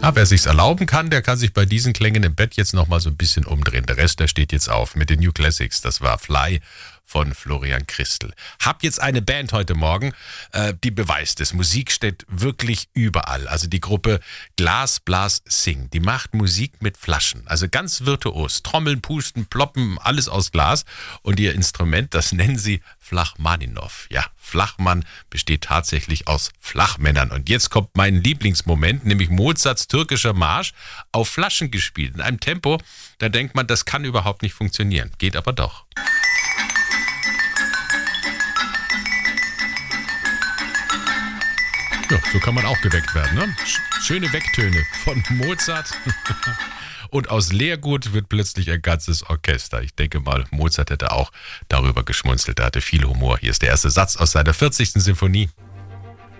Wer sich's erlauben kann, der kann sich bei diesen Klängen im Bett jetzt nochmal so ein bisschen umdrehen. Der Rest, der steht jetzt auf mit den New Classics. Das war Fly von Florian Christel. Hab jetzt eine Band heute Morgen, die beweist es. Musik steht wirklich überall. Also die Gruppe Glas, Blas, Sing. Die macht Musik mit Flaschen. Also ganz virtuos. Trommeln, Pusten, Ploppen, alles aus Glas. Und ihr Instrument, das nennen sie Flachmaninov. Ja, Flachmann besteht tatsächlich aus Flachmännern. Und jetzt kommt mein Lieblingsmoment, nämlich Mozarts türkischer Marsch auf Flaschen gespielt. In einem Tempo, da denkt man, das kann überhaupt nicht funktionieren. Geht aber doch. Ja, so kann man auch geweckt werden, ne? Schöne Wecktöne von Mozart. Und aus Leergut wird plötzlich ein ganzes Orchester. Ich denke mal, Mozart hätte auch darüber geschmunzelt. Er hatte viel Humor. Hier ist der erste Satz aus seiner 40. Sinfonie.